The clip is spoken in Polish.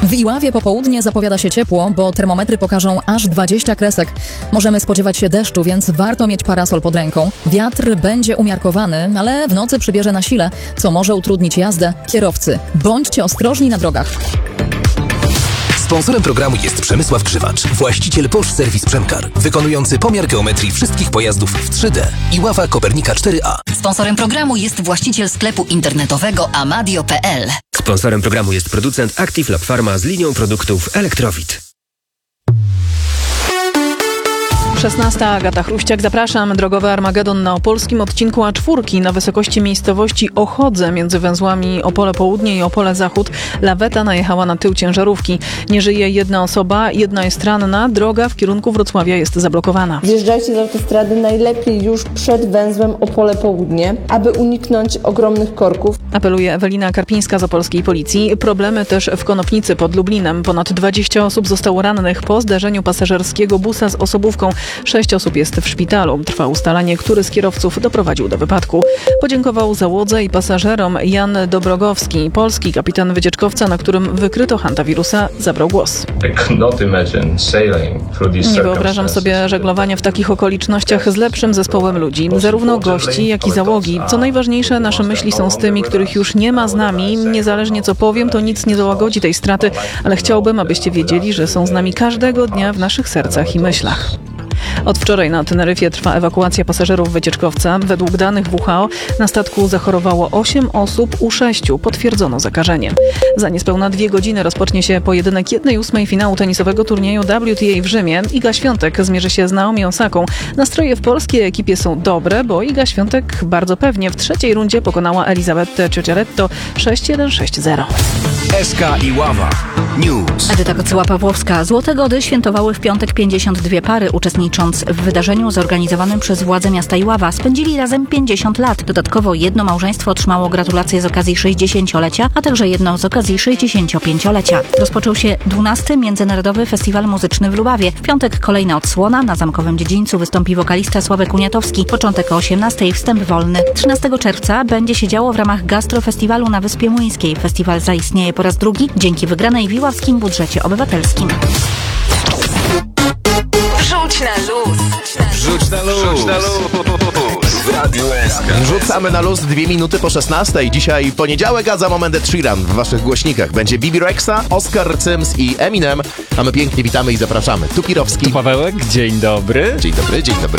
W Iławie popołudnie zapowiada się ciepło, bo termometry pokażą aż 20 kresek. Możemy spodziewać się deszczu, więc warto mieć parasol pod ręką. Wiatr będzie umiarkowany, ale w nocy przybierze na sile, co może utrudnić jazdę. Kierowcy, bądźcie ostrożni na drogach. Sponsorem programu jest Przemysław Grzywacz, właściciel Bosch Serwis Przemkar, wykonujący pomiar geometrii wszystkich pojazdów w 3D. Iława Kopernika 4A. Sponsorem programu jest właściciel sklepu internetowego amadio.pl. Sponsorem programu jest producent Active Lab Pharma z linią produktów Elektrowit. 16. Agata Chruściak, zapraszam. Drogowy Armagedon na opolskim odcinku A4 na wysokości miejscowości Ochodze między węzłami Opole Południe i Opole Zachód. Laweta najechała na tył ciężarówki. Nie żyje jedna osoba, jedna jest ranna. Droga w kierunku Wrocławia jest zablokowana. Zjeżdżajcie z autostrady najlepiej już przed węzłem Opole Południe, aby uniknąć ogromnych korków. Apeluje Ewelina Karpińska z opolskiej policji. Problemy też w Konopnicy pod Lublinem. Ponad 20 osób zostało rannych po zdarzeniu pasażerskiego busa z osobówką. 6 osób jest w szpitalu. Trwa ustalanie, który z kierowców doprowadził do wypadku. Podziękował załodze i pasażerom Jan Dobrogowski. Polski kapitan wycieczkowca, na którym wykryto hantawirusa, zabrał głos. Nie wyobrażam sobie żeglowania w takich okolicznościach z lepszym zespołem ludzi, zarówno gości, jak i załogi. Co najważniejsze, nasze myśli są z tymi, których już nie ma z nami. Niezależnie co powiem, to nic nie załagodzi tej straty, ale chciałbym, abyście wiedzieli, że są z nami każdego dnia w naszych sercach i myślach. Od wczoraj na Teneryfie trwa ewakuacja pasażerów wycieczkowca. Według danych WHO na statku zachorowało 8 osób, u 6 potwierdzono zakażenie. Za niespełna 2 godziny rozpocznie się pojedynek 1/8 finału tenisowego turnieju WTA w Rzymie. Iga Świątek zmierzy się z Naomi Osaką. Nastroje w polskiej ekipie są dobre, bo Iga Świątek bardzo pewnie w trzeciej rundzie pokonała Elizabetę Ciociaretto 6-1, 6-0. SK Iława News. Edyta Kocyła-Pawłowska. Złote Gody świętowały w piątek 52 pary. Uczestnicząc w wydarzeniu zorganizowanym przez władze miasta Iława, spędzili razem 50 lat. Dodatkowo jedno małżeństwo otrzymało gratulacje z okazji 60-lecia, a także jedno z okazji 65-lecia. Rozpoczął się 12. Międzynarodowy Festiwal Muzyczny w Lubawie. W piątek kolejna odsłona. Na Zamkowym Dziedzińcu wystąpi wokalista Sławek Uniatowski. Początek o 18:00, wstęp wolny. 13 czerwca będzie się działo w ramach gastrofestiwalu na Wyspie Młyńskiej. Festiwal zaistnieje po raz drugi dzięki wygranej w iławskim budżecie obywatelskim. Rzuć na luz. Rzuć na luz. W Radiu SK. Rzucamy na luz 2 minuty po 16. Dzisiaj poniedziałek, a za moment Ed Sheeran w waszych głośnikach. Będzie Bibi Rexha, Oscar Sims i Eminem. A my pięknie witamy i zapraszamy. Tu Kirowski. Tu Pawełek, dzień dobry. Dzień dobry, dzień dobry.